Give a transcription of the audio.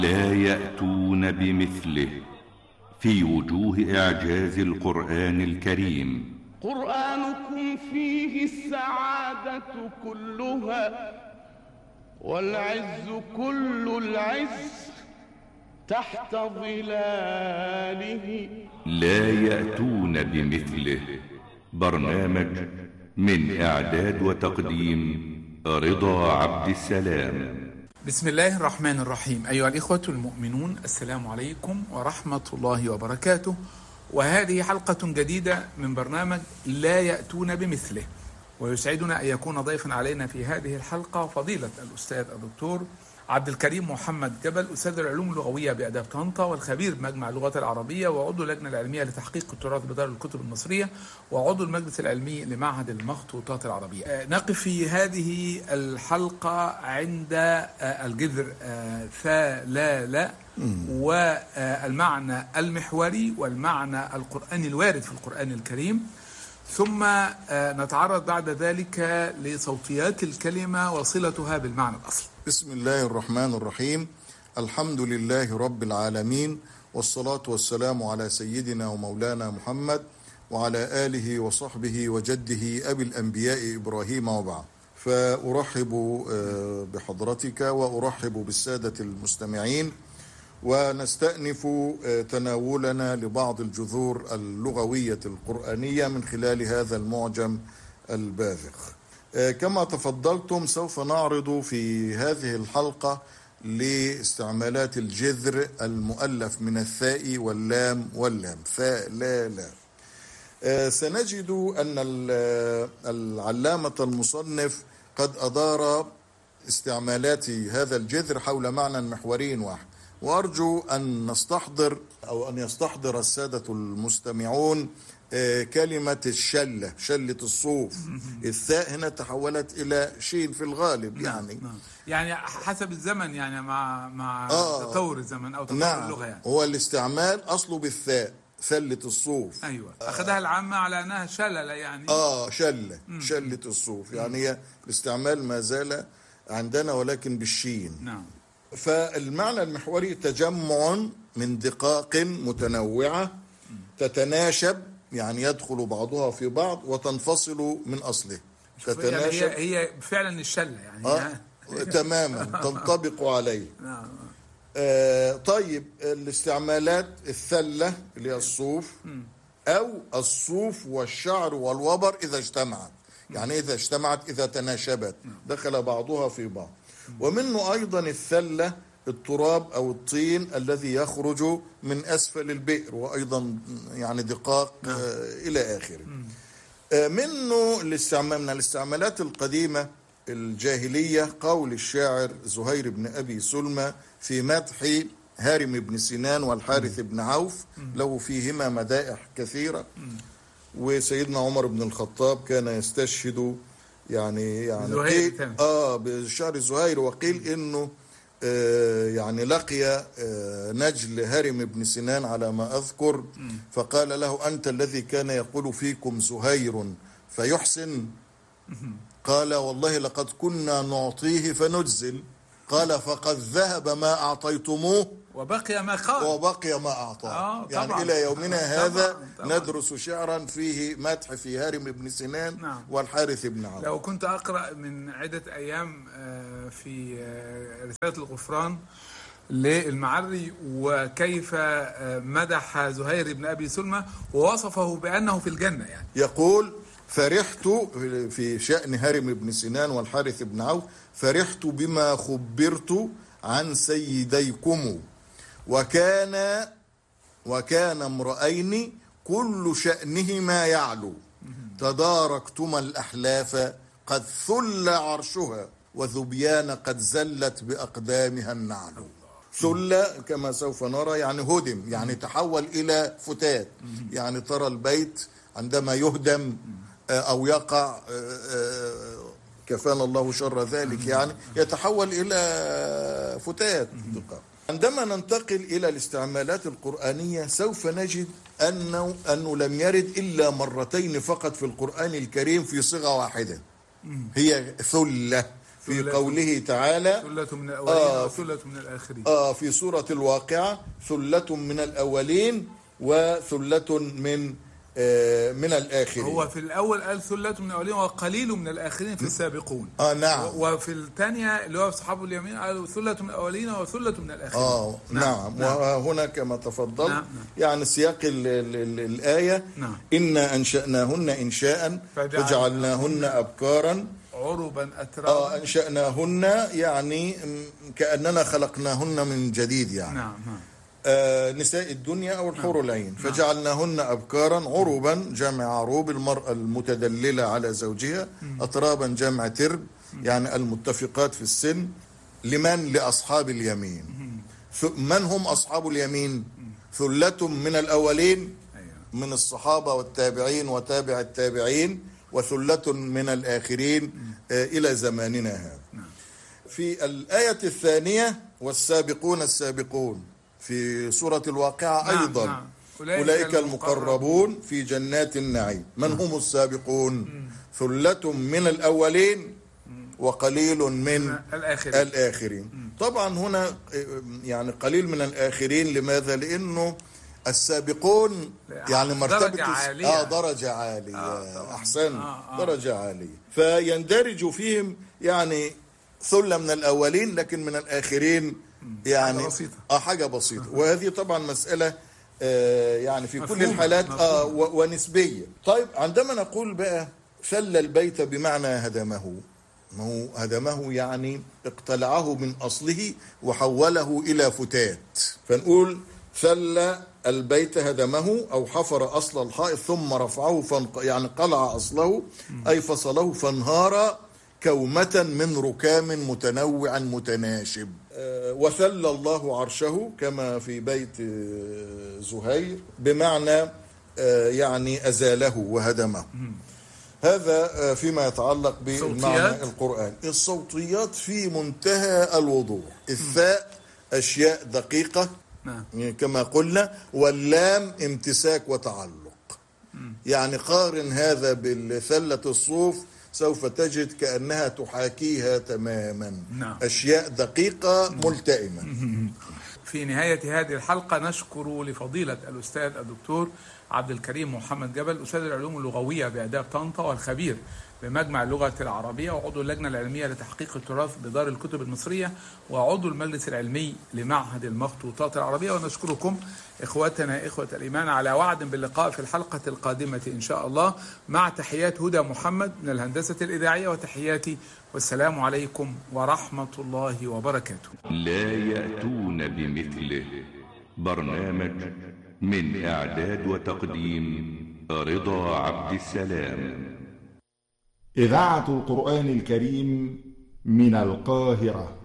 لا يأتون بمثله في وجوه إعجاز القرآن الكريم. قرآنكم فيه السعادة كلها والعز كل العز تحت ظلاله. لا يأتون بمثله. برنامج من إعداد وتقديم رضا عبد السلام. بسم الله الرحمن الرحيم. أيها الإخوة المؤمنون، السلام عليكم ورحمة الله وبركاته. وهذه حلقة جديدة من برنامج لا يأتون بمثله، ويسعدنا أن يكون ضيفا علينا في هذه الحلقة فضيلة الأستاذ الدكتور عبد الكريم محمد جبل، أستاذ العلوم اللغوية بآداب طنطا والخبير بمجمع اللغات العربية وعضو اللجنة العلمية لتحقيق التراث بدار الكتب المصرية وعضو المجلس العلمي لمعهد المخطوطات العربية. نقف في هذه الحلقة عند الجذر ثلالا والمعنى المحوري والمعنى القرآني الوارد في القرآن الكريم، ثم نتعرض بعد ذلك لصوتيات الكلمة وصلتها بالمعنى الأصلي. بسم الله الرحمن الرحيم. الحمد لله رب العالمين، والصلاة والسلام على سيدنا ومولانا محمد وعلى آله وصحبه وجده أبي الأنبياء إبراهيم، وبعد. فأرحب بحضرتك وأرحب بالسادة المستمعين، ونستأنف تناولنا لبعض الجذور اللغوية القرآنية من خلال هذا المعجم الباذخ. كما تفضلتم سوف نعرض في هذه الحلقة لاستعمالات الجذر المؤلف من الثاء واللام واللام، ثاء لا لا. سنجد أن العلامة المصنف قد أدار استعمالات هذا الجذر حول معنى محوري واحد، وأرجو أن نستحضر أو أن يستحضر السادة المستمعون كلمة الشلة، شلة الصوف. الثاء هنا تحولت إلى شين في الغالب، يعني حسب الزمن، يعني مع تطور الزمن أو تطور اللغة. يعني هو الاستعمال أصله بالثاء، ثلة الصوف. أيوة، أخذها العامة على أنها شلة، يعني شلة، شلة الصوف. يعني هي الاستعمال ما زال عندنا ولكن بالشين. نعم. فالمعنى المحوري تجمع من دقائق متنوعة تتناشب، يعني يدخل بعضها في بعض وتنفصل من أصله. تتناشب، يعني هي فعلا الشلة، يعني تماما تنطبق عليه. نعم. طيب، الاستعمالات الثلة اللي هي الصوف، أو الصوف والشعر والوبر إذا اجتمعت. يعني إذا اجتمعت، إذا تناشبت، دخل بعضها في بعض. ومنه أيضا الثلة، التراب أو الطين الذي يخرج من أسفل البئر، وأيضا يعني دقاق إلى آخره. منه من الاستعمالات القديمة الجاهلية قول الشاعر زهير بن أبي سلمى في مدح هارم بن سنان والحارث بن عوف، له فيهما مدائح كثيرة. وسيدنا عمر بن الخطاب كان يستشهد يعني بالشعر الزهير، وقيل انه يعني لقي نجل هارم بن سنان على ما اذكر، فقال له: انت الذي كان يقول فيكم زهير فيحسن؟ قال: والله لقد كنا نعطيه فنجزل. قال: فقد ذهب ما اعطيتموه وبقي ما قال وبقي ما أعطاه. يعني إلى يومنا هذا ندرس شعرا فيه مدح في هارم بن سنان والحارث بن عوف. لو كنت أقرأ من عدة أيام في رسالة الغفران للمعري وكيف مدح زهير بن أبي سلمى ووصفه بأنه في الجنة، يعني يقول: فرحت في شأن هارم بن سنان والحارث بن عوف، فرحت بما خبرت عن سيديكم، وكان امرئين كل شأنهما يعلو، تداركتما الأحلاف قد ثل عرشها، وذبيان قد زلت بأقدامها النعل. ثل كما سوف نرى يعني هدم، يعني تحول إلى فتات. يعني ترى البيت عندما يهدم أو يقع، كفانا الله شر ذلك، يعني يتحول إلى فتات. عندما ننتقل إلى الاستعمالات القرآنية سوف نجد أنه لم يرد إلا مرتين فقط في القرآن الكريم في صيغة واحدة، هي ثلة. في قوله تعالى ثلة من الأولين وثلة من الآخرين. في سورة الواقعة ثلة من الأولين وثلة من الآخرين. هو في الأول قال ثلة من الأولين وقليل من الآخرين في السابقون. نعم. وفي الثانية اللي هو أصحاب اليمين قالوا ثلة من الأولين وثلة من الآخرين. نعم. وهنا كما تفضل. نعم. يعني سياق الآية. نعم. إنا أنشأناهن إنشاء فجعلناهن أبكارا عربا أترابا. أنشأناهن يعني كأننا خلقناهن من جديد يعني. نعم. نساء الدنيا أو الحور العين. فجعلناهن أبكارا، عربا جمع عروب المرأة المتدللة على زوجها، أترابا جمع ترب يعني المتفقات في السن. لمن؟ لأصحاب اليمين. من هم أصحاب اليمين؟ ثلة من الأولين من الصحابة والتابعين وتابع التابعين، وثلة من الآخرين إلى زماننا هذا. في الآية الثانية والسابقون السابقون في سورة الواقعة أيضا. أولئك المقربون في جنات النعيم. من هم السابقون؟ ثلة من الأولين وقليل من الآخرين. طبعا هنا يعني قليل من الآخرين. لماذا؟ لأنه السابقون يعني مرتبة درجة عالية. أحسن. درجة عالية، فيندرج فيهم يعني ثلة من الأولين، لكن من الآخرين يعني حاجة بسيطة. وهذه طبعا مسألة يعني في كل الحالات ونسبية. طيب عندما نقول بقى فل البيت بمعنى هدمه، ما هو هدمه يعني اقتلعه من أصله وحوله إلى فتات. فنقول فل البيت هدمه أو حفر أصل الحائط ثم رفعه يعني قلع أصله أي فصله فانهار كومة من ركام متنوع متناشب. وثل الله عرشه كما في بيت زهير بمعنى يعني أزاله وهدمه. هذا فيما يتعلق بالمعنى القرآن. الصوتيات في منتهى الوضوح. الثاء أشياء دقيقة كما قلنا، واللام امتساك وتعلق. يعني قارن هذا بالثلة الصوف سوف تجد كأنها تحاكيها تماما. أشياء دقيقة ملتئمة. في نهاية هذه الحلقة نشكر لفضيلة الأستاذ الدكتور عبد الكريم محمد جبل، أستاذ العلوم اللغوية بآداب طنطا والخبير بمجمع اللغة العربية وعضو اللجنة العلمية لتحقيق التراث بدار الكتب المصرية وعضو المجلس العلمي لمعهد المخطوطات العربية. ونشكركم إخوتنا إخوة الإيمان على وعد باللقاء في الحلقة القادمة إن شاء الله، مع تحيات هدى محمد من الهندسة الإذاعية وتحياتي، والسلام عليكم ورحمة الله وبركاته. لا يأتون بمثله. برنامج من إعداد وتقديم رضا عبد السلام. إذاعة القرآن الكريم من القاهرة.